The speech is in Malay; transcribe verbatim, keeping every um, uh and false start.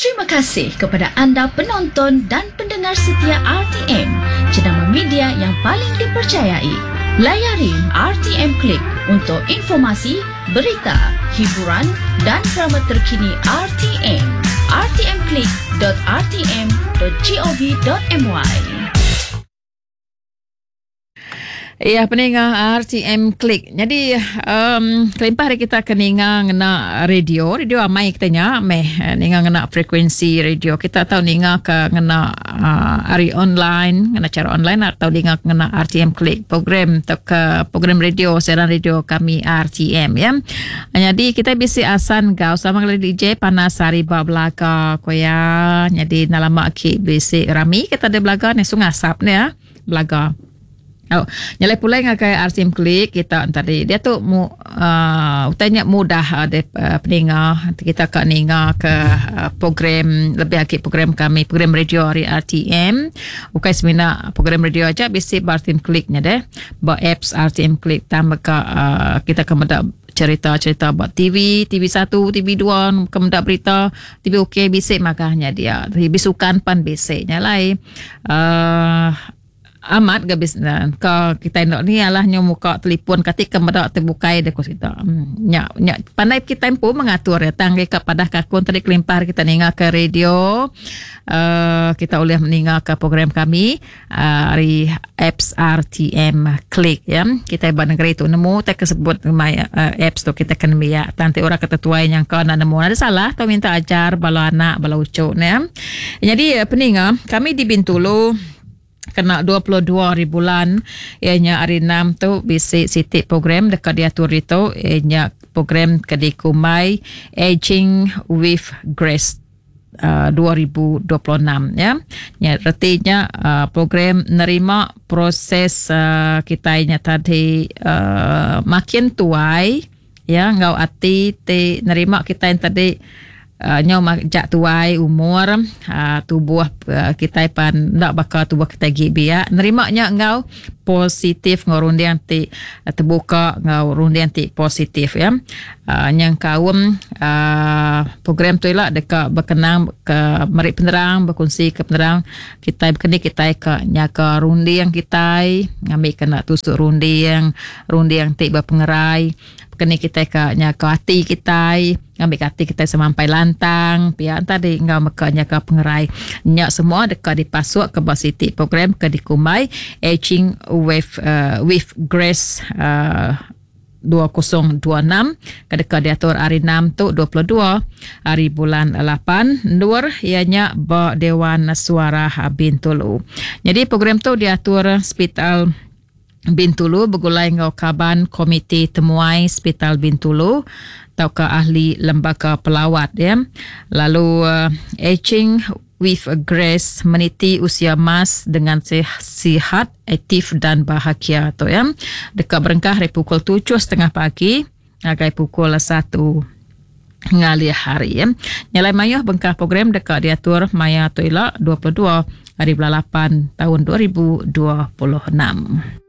Terima kasih kepada anda penonton dan pendengar setia R T M, jenama media yang paling dipercayai. Layari R T M Click untuk informasi, berita, hiburan dan drama terkini R T M. r t m click dot r t m dot gov dot m y. Ya, pendengar R T M Click. Jadi, um, kelimpah hari kita keninga ngena radio. Radio amai katanya, meh, ninga ngena frekuensi radio. Kita tahu ninga ke ngena uh, hari online, ngena cara online atau ninga ngena R T M Click. Program, atau ke program radio, siaran radio kami R T M, ya. Jadi, kita bisa asan gau sama dengan D J Panasari Bablaga koya. Jadi, nalama ki bisa rami. Kita ada belaga, ni sungai asap ni, ya. Belaga. Oh, nyalai pula yang kayak R T M Click kita tadi dia tu mu uh, utanya mudah ada uh, peninga kita ke ninga ke uh, program lebih lagi program kami program radio hari R T M ukai semina program radio aja bisa R T M Clicknya deh ba apps R T M Click tambah ke uh, kita kemudah cerita-cerita buat T V, T V satu, T V dua, kemudian berita, T V OK, bisa makanya dia. T V sukan pan bisa nyalai. Uh, amat gabis na ka kita nak ni alah nyo muka telefon ketika medak terbukai dekat kita nya nya pandai kita tempo mengatur ya tangge kepada kakun tadi kelimpar kita ninga ke radio uh, kita boleh meninga ke program kami uh, hari apps R T M Click ya kita ibarat negeri itu nemu tak sebut my uh, apps tu kita kena ya tanti orang kata tuai yang kau nak nemu ada salah tu minta ajar bala anak bala ucuk ya jadi peninga kami di Bintulu kena dua puluh dua hari bulan ianya hari enam tu bisi siti program dekat diatur itu ianya program kedikumai Aging with Grace uh, dua ribu dua puluh enam ya. Ya artinya uh, program nerima proses uh, kita ianya tadi uh, makin tuai ya ngau ati te nerima kita yang tadi Uh, nyaw majak tuai umur uh, tubuh uh, kita pan nak bakal tubuh kita gibi ya nerimanya ngau positif ngau rundian ti uh, terbuka ngau rundian ti positif ya uh, yang kaum uh, program tu lah dekat berkenang ke mari penerang berkongsi ke penerang kita berkini kita ke nyaka rundi yang kita ngambil kena tusuk rundi yang rundi yang ti berpengerai kini kita ke nyaka hati kita ngambil hati kita semampai lantang pihak tadi ngau makanya ke pengerai nyak semua dekat dipasuk ke basiti program ke dikumai Aging with uh, with Grace uh, dua ribu dua puluh enam ke dekat diatur hari enam tu dua puluh dua hari bulan lapan nur ianya ba Dewan Suara Bintulu. Jadi program tu diatur hospital Bintulu bergulai ngau kaban komiti temuai hospital Bintulu atau ke ahli lembaga pelawat ya. Lalu uh, Aging with Grace meniti usia mas dengan sihat, aktif dan bahagia tu ya. Dekat berengkah dari pukul tujuh tiga puluh pagi sampai pukul satu ngali hari ya. Nyalai mayuh bengkah program dekat diatur maya tu ila dua puluh dua hari bulan lapan tahun dua ribu dua puluh enam.